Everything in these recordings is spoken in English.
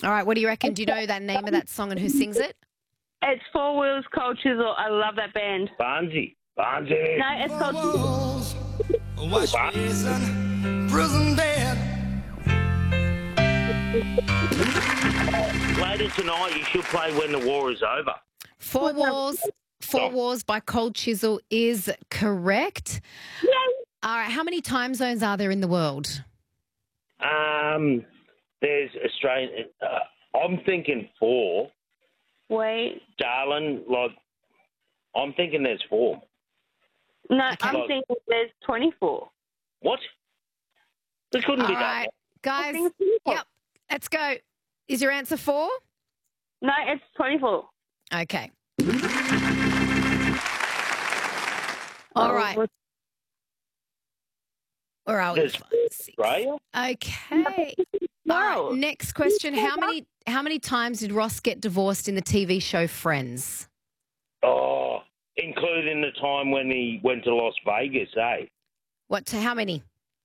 All right, what do you reckon? Do you know that name of that song and who sings it? It's Four Wheels Cold Chisel. I love that band. Barnsey. No, it's called Walls, wash basin, prison bed. Later tonight, you should play When the War Is Over. Four Wars by Cold Chisel is correct. Yay. All right, how many time zones are there in the world? There's Australian. I'm thinking 4. Wait. Darling, I'm thinking there's 4. No, Okay. I'm thinking there's 24. What? This couldn't All be right, done. guys. think it's 24. Yep, let's go. Is your answer 4? No, it's 24. Okay. All right. Where are we? There's 5, 6. Australia? Okay. All right. Next question. How many times did Ross get divorced in the TV show Friends? Oh, including the time when he went to Las Vegas, eh? How many?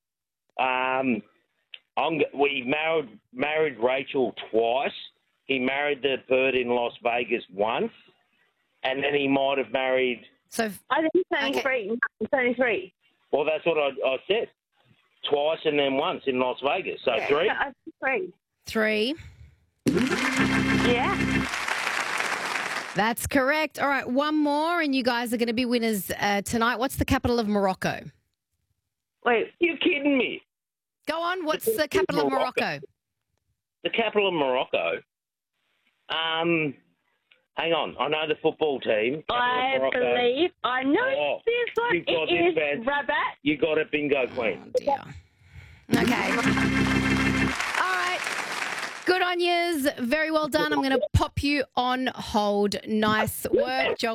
We married Rachel twice. He married the bird in Las Vegas once, and then he might have married. So I think it's only Okay. 3. It's only 3. Well, that's what I said. Twice and then once in Las Vegas. So 3. No, I think 3. 3. Yeah. That's correct. All right, one more, and you guys are going to be winners tonight. What's the capital of Morocco? Wait. You're kidding me. Go on. What's the capital of Morocco? The capital of Morocco. Hang on. I know the football team. I Morocco. believe I know Oh, this one. you've got It this, is man. Rabat. You got it, bingo queen. Oh, dear. Okay. All right. Good on yous. Very well done. I'm going to pop you on hold. Nice work, Joel.